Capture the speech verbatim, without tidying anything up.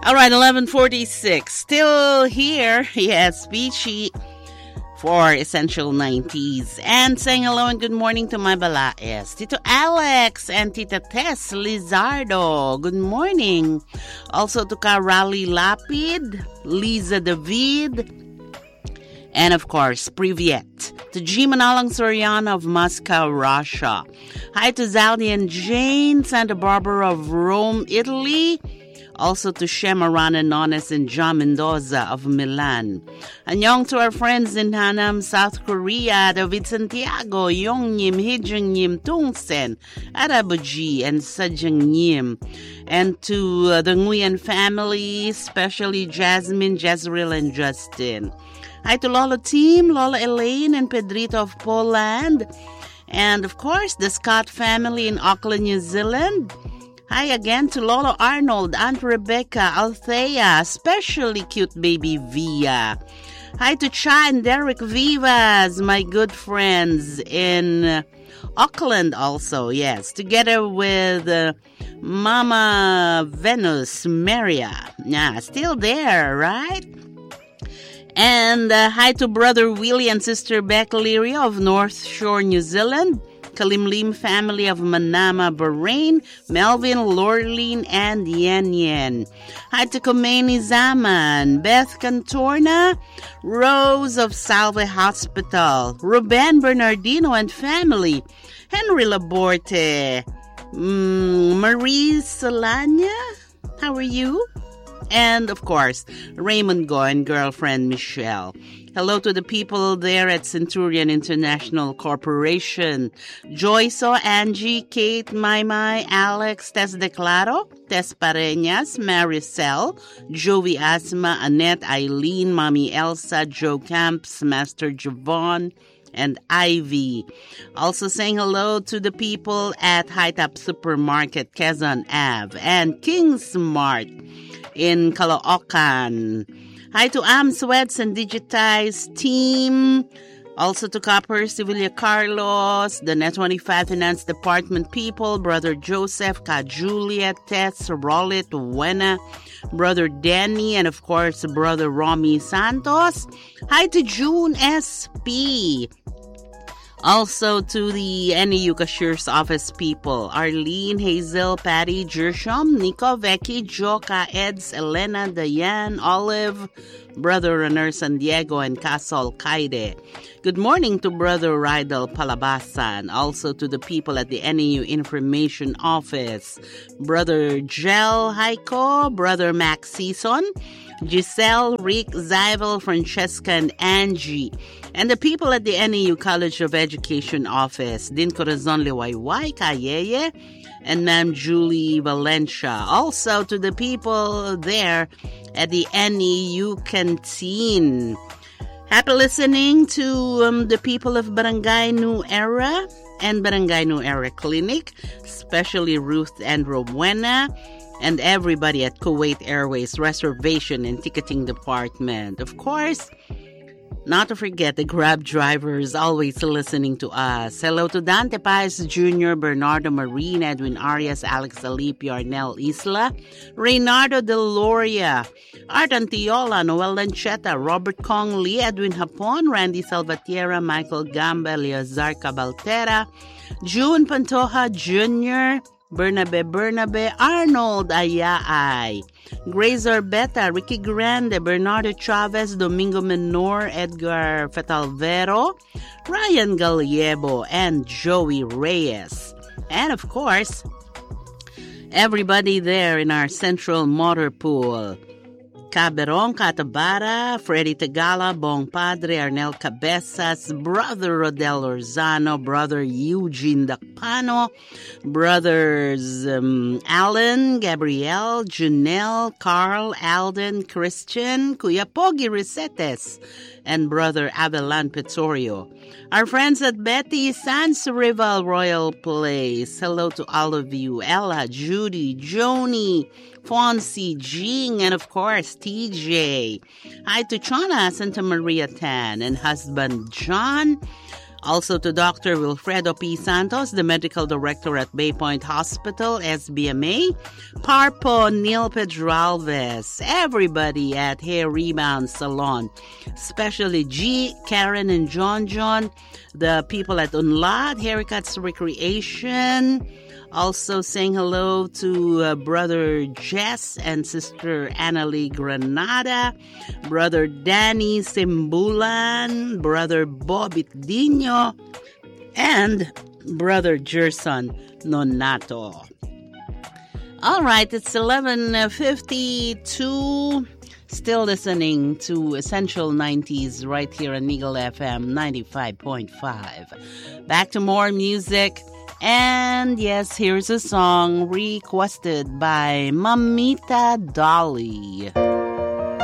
All right, eleven forty-six. Still here. Yes, Beachy for Essential nineties. And saying hello and good morning to my balaes. Tito Alex and Tita Tess Lizardo. Good morning. Also to Karali Lapid, Liza David, and of course, Privyet. To G. Manalang Soriano of Moscow, Russia. Hi to Zaldi and Jane, Santa Barbara of Rome, Italy. Also to Shema Rana Nones and John Mendoza of Milan. Annyeong to our friends in Hanam, South Korea, David Santiago, Yongyim, Hijangnyim, Tungsen, Arabuji, and Sajangyim. And to uh, the Nguyen family, especially Jasmine, Jezreel, and Justin. Hi to Lola Team, Lola Elaine, and Pedrito of Poland. And of course, the Scott family in Auckland, New Zealand. Hi again to Lolo Arnold, Aunt Rebecca, Althea, especially cute baby Via. Hi to Cha and Derek Vivas, my good friends in uh, Auckland also, yes. Together with uh, Mama Venus Maria. Yeah, still there, right? And uh, hi to Brother Willie and Sister Beck Leary of North Shore, New Zealand. Kalimlim family of Manama, Bahrain, Melvin, Lorleen, and Yen Yen. Hi to Khomeini Zaman, Beth Cantorna, Rose of Salve Hospital, Ruben Bernardino and family, Henry Laborte, mm, Marie Solania, how are you? And, of course, Raymond Go and girlfriend Michelle. Hello to the people there at Centurion International Corporation. Joyso, Angie, Kate, Maymay, Alex, Tess Declaro, Tess Pareñas, Maricel, Jovi Asma, Annette, Eileen, Mommy Elsa, Joe Camps, Master Javon, and Ivy. Also saying hello to the people at High Top Supermarket, Quezon Ave, and King Smart in Caloocan. Hi to Am Sweats and Digitize team. Also to Copper, Sevilla Carlos, the Net twenty-five Finance Department people, Brother Joseph, Ka Julia, Tess, Rollit, Wena, Brother Danny, and of course, Brother Romy Santos. Hi to June S P. Also to the N E U Cashier's Office people, Arlene, Hazel, Patty, Jersham, Nico, Becky, Joka, Eds, Elena, Diane, Olive, Brother Runner San Diego, and Casol Kaide. Good morning to Brother Rydal Palabasan. Also to the people at the N E U Information Office, Brother Gel Heiko, Brother Max Season, Giselle, Rick, Zyvel, Francesca, and Angie. And the people at the N E U College of Education Office, Din Corazon Liwayway, Kayeye, and Ma'am Julie Valencia. Also to the people there at the N E U Canteen. Happy listening to um, the people of Barangay New Era and Barangay New Era Clinic, especially Ruth and Rowena, and everybody at Kuwait Airways Reservation and Ticketing Department. Of course, not to forget the Grab drivers always listening to us. Hello to Dante Paez Junior, Bernardo Marine, Edwin Arias, Alex Alipio, Arnel Isla, Reynardo Deloria, Art Antiola, Noel Lancheta, Robert Kong Lee, Edwin Hapon, Randy Salvatierra, Michael Gamba, Eleazar Cabaltera, June Pantoja Junior, Bernabe Bernabe, Arnold Ayaay, Grace Orbeta, Ricky Grande, Bernardo Chavez, Domingo Menor, Edgar Fetalvero, Ryan Gallego, and Joey Reyes. And of course, everybody there in our central motor pool. Caberon, Catabara, Freddy Tagala, Bong Padre, Arnel Cabezas, Brother Rodel Orzano, Brother Eugene Dacpano, Brothers um, Alan, Gabrielle, Janelle, Carl, Alden, Christian, Kuya Pogi Resetes, and Brother Abelan Petorio. Our friends at Betty Sans Rival Royal Place. Hello to all of you. Ella, Judy, Joni, Fonzie, Jing, and of course, T J. Hi to Chana Santa Maria Tan and husband John. Also to Doctor Wilfredo P. Santos, the Medical Director at Bay Point Hospital, S B M A. Parpo Neil Pedralves, everybody at Hair Rebound Salon, especially G, Karen, and John John, the people at Unlad, Haircuts Recreation. Also saying hello to uh, Brother Jess and Sister Annalie Granada, Brother Danny Simbulan, Brother Bobit Dino, and Brother Gerson Nonato. All right, it's eleven fifty-two. Still listening to Essential nineties right here on Eagle F M ninety-five point five. Back to more music. And yes, here's a song requested by Mamita Dolly.